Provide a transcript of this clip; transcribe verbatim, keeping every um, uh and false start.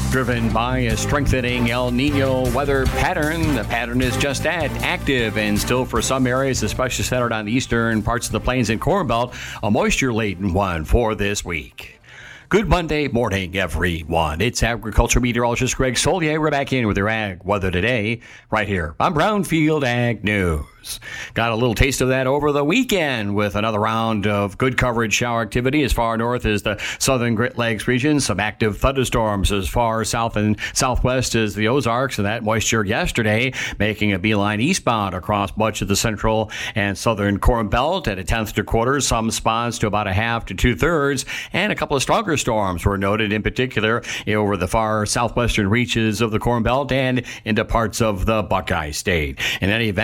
Driven by a strengthening El Nino weather pattern. The pattern is just that, active and still for some areas, especially centered on the eastern parts of the plains and Corn Belt, a moisture-laden one for this week. Good Monday morning, everyone. It's agriculture meteorologist Greg Solier. We're back in with your ag weather today, right here on Brownfield Ag News. Got a little taste of that over the weekend with another round of good coverage shower activity as far north as the southern Great Lakes region. Some active thunderstorms as far south and southwest as the Ozarks, and that moisture yesterday making a beeline eastbound across much of the central and southern Corn Belt at a tenth to quarter, some spots to about a half to two-thirds, and a couple of stronger storms were noted in particular over the far southwestern reaches of the Corn Belt and into parts of the Buckeye State. In any event,